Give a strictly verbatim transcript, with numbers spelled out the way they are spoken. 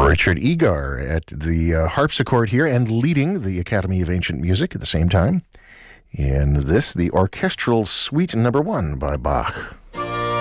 Richard Egar at the uh, harpsichord here and leading the Academy of Ancient Music at the same time. In this, the Orchestral Suite Number One by Bach.